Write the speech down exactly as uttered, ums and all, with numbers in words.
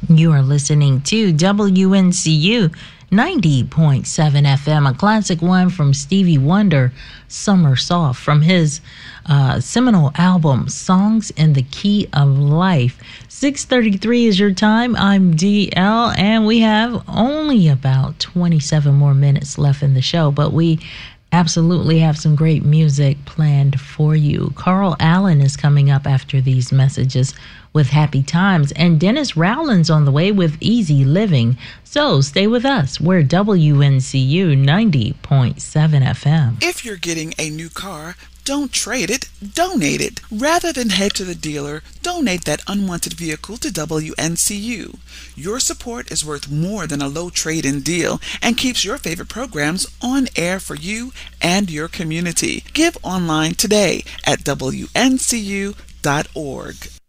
You are listening to W N C U ninety point seven F M, a classic one from Stevie Wonder, Summer Soft, from his uh, seminal album, Songs in the Key of Life. six thirty-three is your time. I'm D L, and we have only about twenty-seven more minutes left in the show, but we absolutely have some great music planned for you. Carl Allen is coming up after these messages with Happy Times, and Dennis Rowland's on the way with Easy Living. So stay with us. We're W N C U ninety point seven F M. If you're getting a new car, don't trade it, donate it. Rather than head to the dealer, donate that unwanted vehicle to W N C U. Your support is worth more than a low trade-in deal and keeps your favorite programs on air for you and your community. Give online today at W N C U dot org.